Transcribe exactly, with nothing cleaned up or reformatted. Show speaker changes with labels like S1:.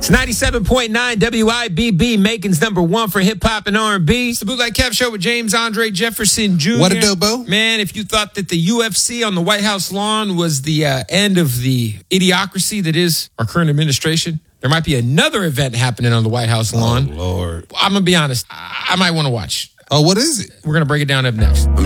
S1: It's ninety-seven point nine W I B B, Macon's number one for hip-hop and R and B. It's the Bootleg Kev Show with James Andre Jefferson Junior
S2: What a dope, Bo.
S1: Man, if you thought that the U F C on the White House lawn was the uh, end of the idiocracy that is our current administration, there might be another event happening on the White House lawn.
S2: Oh, Lord.
S1: I'm going to be honest. I, I might want to watch.
S2: Oh, what is it?
S1: We're going to break it down up next.